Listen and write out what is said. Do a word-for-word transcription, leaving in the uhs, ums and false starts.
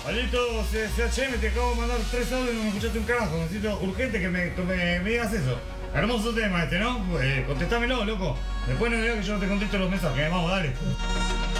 Alito, C H M, te acabo de mandar tres audios y no me escuchaste un carajo. Necesito urgente que me, que me, me digas eso. Hermoso tema este, ¿no? Eh, contestámelo, loco. Después no digas que yo no te contesto los mensajes. Vamos, dale.